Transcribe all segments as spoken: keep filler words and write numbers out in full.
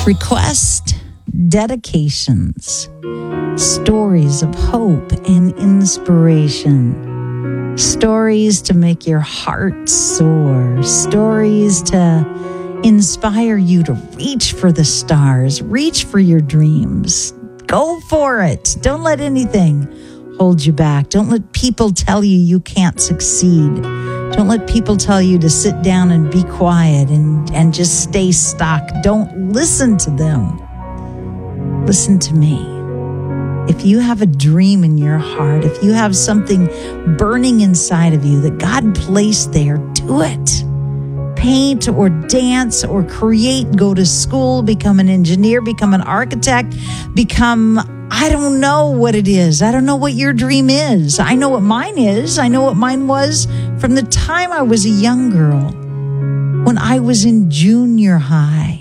Request dedications, stories of hope and inspiration, stories to make your heart soar, stories to inspire you to reach for the stars, reach for your dreams. Go for it. Don't let anything hold you back. Don't let people tell you you can't succeed. Don't let people tell you to sit down and be quiet and, and just stay stuck. Don't listen to them. Listen to me. If you have a dream in your heart, if you have something burning inside of you that God placed there, do it. Paint or dance or create, go to school, become an engineer, become an architect, become, I don't know what it is. I don't know what your dream is. I know what mine is. I know what mine was from the time I was a young girl. When I was in junior high,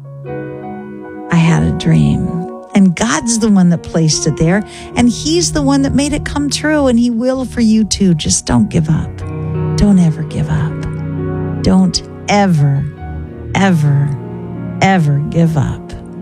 I had a dream. And God's the one that placed it there. And He's the one that made it come true. And He will for you too. Just don't give up. Don't ever give up. Don't ever, ever, ever give up.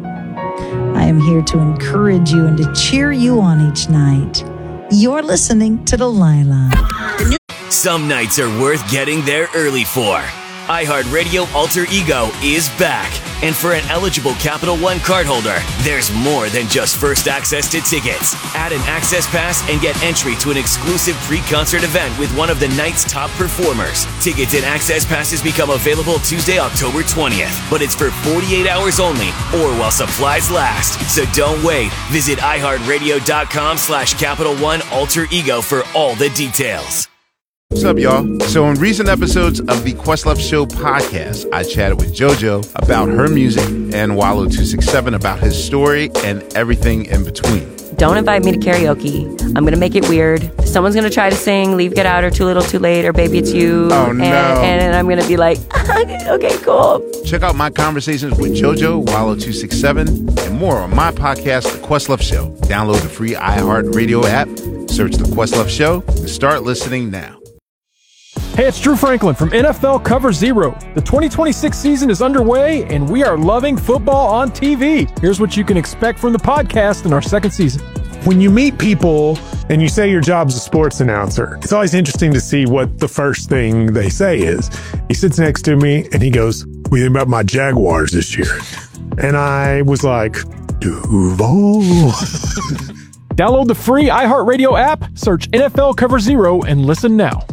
I am here to encourage you and to cheer you on each night. You're listening to Delilah. Some nights are worth getting there early for. iHeartRadio Alter Ego is back. And for an eligible Capital One cardholder, there's more than just first access to tickets. Add an access pass and get entry to an exclusive pre-concert event with one of the night's top performers. Tickets and access passes become available Tuesday, October twentieth. But it's for forty-eight hours only or while supplies last. So don't wait. Visit iHeartRadio.com slash Capital One Alter Ego for all the details. What's up, y'all? So in recent episodes of the Questlove Show podcast, I chatted with JoJo about her music and Wallow two sixty-seven about his story and everything in between. Don't invite me to karaoke. I'm going to make it weird. Someone's going to try to sing Leave, Get Out, or Too Little, Too Late, or Baby It's You. Oh, and, no. And I'm going to be like, okay, cool. Check out my conversations with JoJo, Wallow two sixty-seven, and more on my podcast, The Questlove Show. Download the free iHeartRadio app, search The Questlove Show, and start listening now. Hey, it's Drew Franklin from N F L Cover Zero. The twenty twenty-six season is underway, and we are loving football on T V. Here's what you can expect from the podcast in our second season. When you meet people and you say your job's a sports announcer, it's always interesting to see what the first thing they say is. He sits next to me, and he goes, "What do you think about my Jaguars this year?" And I was like, Duval. Download the free iHeartRadio app, search N F L Cover Zero, and listen now.